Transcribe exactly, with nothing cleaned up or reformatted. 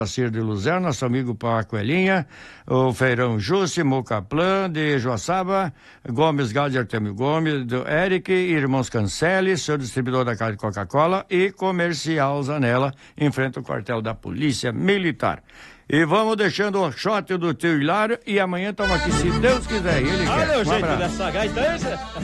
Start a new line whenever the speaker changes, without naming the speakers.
Cir de Luzerna, nosso amigo Pacoelinha, o Feirão Jusce, Mocaplan, de Joaçaba, Gomes Gade, Artemio Gomes, do Eric, Irmãos Cancelli, seu distribuidor da carne Coca-Cola e Comercial Zanella, em frente ao quartel da Polícia Militar. E vamos deixando o shot do tio Hilário e amanhã estamos aqui, se Deus quiser. Ele
Olha
quer.
o
Um
jeito
abraço.
dessa gaita.